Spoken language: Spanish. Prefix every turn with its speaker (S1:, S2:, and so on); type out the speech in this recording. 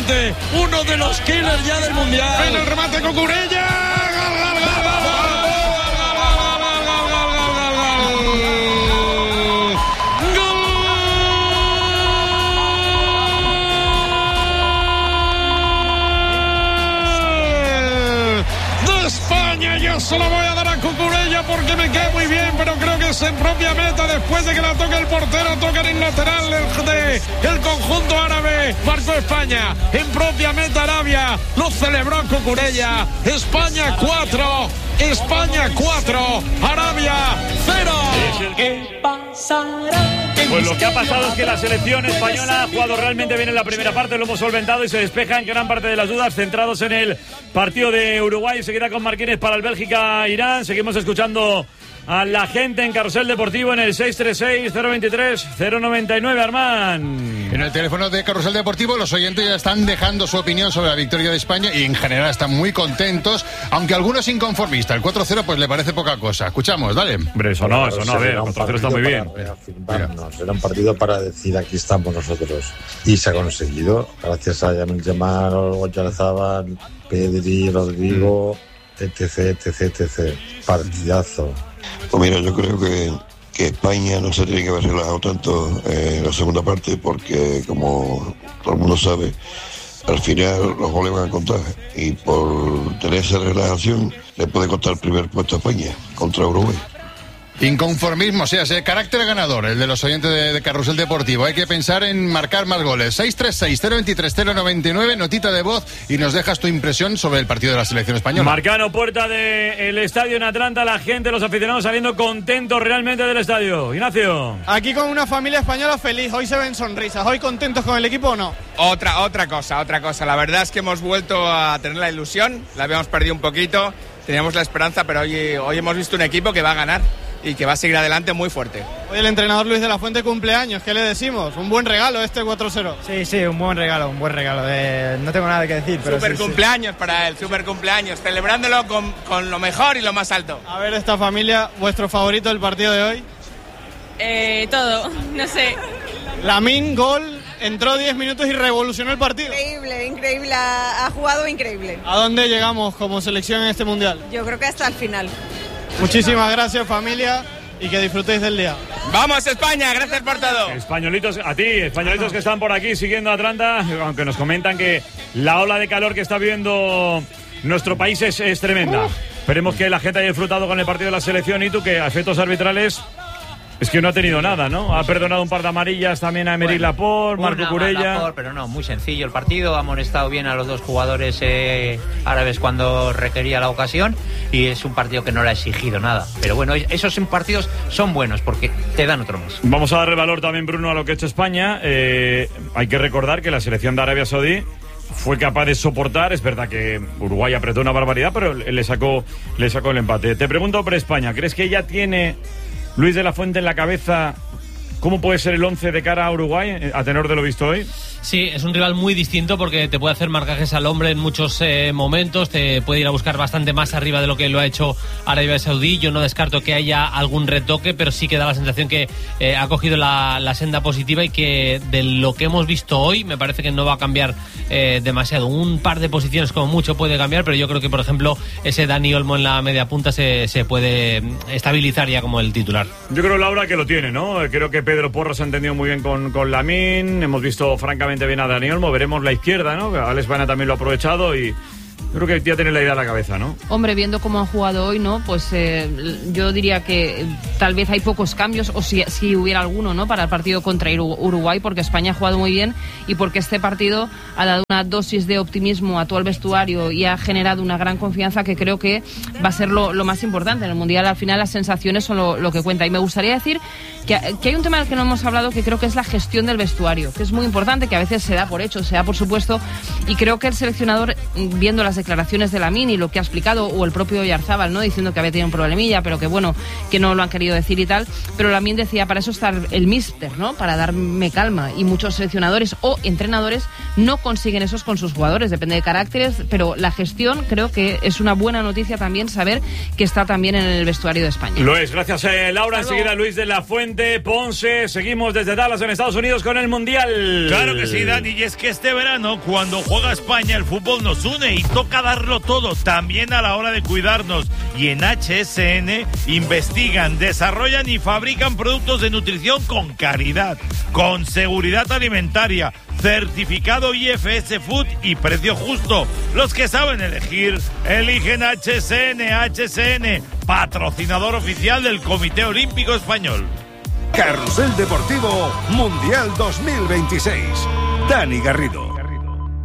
S1: claramente uno de los killers ya del Mundial.
S2: En el remate Cucurella. Yo se lo voy a dar a Cucurella porque me queda muy bien, pero creo que es en propia meta después de que la toque el portero, toca en lateral del conjunto árabe. Marcó España en propia meta Arabia, lo celebró Cucurella. España 4, Arabia 0.
S3: ¿Qué pasará?
S4: Pues lo que ha pasado es que la selección española ha jugado realmente bien en la primera parte, lo hemos solventado y se despejan gran parte de las dudas, centrados en el partido de Uruguay. Seguirá con Marquínez para el Bélgica-Irán. Seguimos escuchando a la gente en Carrusel Deportivo en el 636-023-099, Armán.
S5: En el teléfono de Carrusel Deportivo los oyentes ya están dejando su opinión sobre la victoria de España y en general están muy contentos, aunque algunos inconformistas. El 4-0 pues le parece poca cosa. Escuchamos, dale.
S4: Hombre, eso no, a ver, el 4-0 está muy bien.
S6: Era un partido para decir aquí estamos nosotros. Y se ha conseguido, gracias a Lamine Yamal, Oyarzabal, Pedri, Rodrigo, etc. Partidazo.
S7: Pues mira, yo creo que España no se tiene que haber relajado tanto en la segunda parte porque, como todo el mundo sabe, al final los goles van a contar y por tener esa relajación le puede costar el primer puesto a España contra Uruguay.
S5: Inconformismo, o sea, ese carácter ganador, el de los oyentes de Carrusel Deportivo. Hay que pensar en marcar más goles. 636-023-099, notita de voz y nos dejas tu impresión sobre el partido de la selección española.
S4: Marcano, puerta del estadio en Atlanta, la gente, los aficionados saliendo contentos realmente del estadio. Ignacio.
S8: Aquí con una familia española feliz, hoy se ven sonrisas, hoy contentos con el equipo o no.
S9: Otra cosa, la verdad es que hemos vuelto a tener la ilusión, la habíamos perdido un poquito, teníamos la esperanza, pero hoy hemos visto un equipo que va a ganar y que va a seguir adelante muy fuerte.
S8: Hoy el entrenador Luis de la Fuente cumpleaños, ¿qué le decimos? Un buen regalo este 4-0.
S10: Sí, un buen regalo. No tengo nada que decir, pero
S9: super cumpleaños para él, super cumpleaños, celebrándolo con lo mejor y lo más alto.
S8: A ver, esta familia, ¿vuestro favorito del partido de hoy?
S11: Todo, no sé.
S8: Lamine, gol, entró 10 minutos y revolucionó el partido.
S11: Increíble, ha jugado increíble.
S8: ¿A dónde llegamos como selección en este mundial?
S11: Yo creo que hasta el final.
S8: Muchísimas gracias, familia, y que disfrutéis del día.
S9: ¡Vamos, España! Gracias por todo.
S4: Españolitos, a ti, españolitos que están por aquí siguiendo a Atlanta, aunque nos comentan que la ola de calor que está viviendo nuestro país es tremenda. Esperemos que la gente haya disfrutado con el partido de la selección y tú, que a efectos arbitrales es que no ha tenido nada, ¿no? Ha perdonado un par de amarillas también a Aymeric Laporte, Marco Cucurella.
S12: Pero no, muy sencillo el partido. Ha amonestado bien a los dos jugadores árabes cuando requería la ocasión y es un partido que no le ha exigido nada. Pero bueno, esos partidos son buenos porque te dan otro más.
S4: Vamos a darle valor también, Bruno, a lo que ha hecho España. Hay que recordar que la selección de Arabia Saudí fue capaz de soportar. Es verdad que Uruguay apretó una barbaridad, pero le sacó el empate. Te pregunto por España, ¿crees que ya tiene Luis de la Fuente en la cabeza cómo puede ser el 11 de cara a Uruguay, a tenor de lo visto hoy?
S13: Sí, es un rival muy distinto porque te puede hacer marcajes al hombre en muchos momentos, te puede ir a buscar bastante más arriba de lo que lo ha hecho Arabia Saudí. Yo no descarto que haya algún retoque, pero sí que da la sensación que ha cogido la senda positiva y que de lo que hemos visto hoy me parece que no va a cambiar demasiado. Un par de posiciones como mucho puede cambiar, pero yo creo que, por ejemplo, ese Dani Olmo en la media punta se puede estabilizar ya como el titular.
S4: Yo creo, Laura, que lo tiene, ¿no? Creo que Pedro Porro se ha entendido muy bien con Lamine. Hemos visto francamente bien a Dani Olmo. Veremos la izquierda, ¿no? Alex Baena también lo ha aprovechado y creo que ya tiene la idea en la cabeza, ¿no?
S14: Hombre, viendo cómo han jugado hoy, ¿no? Pues yo diría que tal vez hay pocos cambios, o si hubiera alguno, ¿no? Para el partido contra Uruguay, porque España ha jugado muy bien y porque este partido ha dado una dosis de optimismo a todo el vestuario y ha generado una gran confianza que creo que va a ser lo más importante. En el Mundial, al final, las sensaciones son lo que cuenta. Y me gustaría decir que hay un tema del que no hemos hablado, que creo que es la gestión del vestuario, que es muy importante, que a veces se da por hecho, se da por supuesto, y creo que el seleccionador, viendo las declaraciones de Lamine y lo que ha explicado, o el propio Oyarzábal, ¿no? Diciendo que había tenido un problemilla, pero que bueno, que no lo han querido decir y tal. Pero Lamine decía, para eso está el míster, ¿no? Para darme calma. Y muchos seleccionadores o entrenadores no consiguen eso con sus jugadores, depende de caracteres, pero la gestión creo que es una buena noticia también saber que está también en el vestuario de España.
S4: Lo es, gracias Laura. Enseguida Luis de la Fuente, Ponce. Seguimos desde Dallas en Estados Unidos con el Mundial.
S15: Claro que sí, Dani, y es que este verano cuando juega España el fútbol nos une y toca darlo todo, también a la hora de cuidarnos. Y en HSN investigan, desarrollan y fabrican productos de nutrición con calidad, con seguridad alimentaria, certificado IFS Food y precio justo. Los que saben elegir, eligen HSN. HSN, patrocinador oficial del Comité Olímpico Español.
S16: Carrusel Deportivo Mundial 2026. Dani Garrido.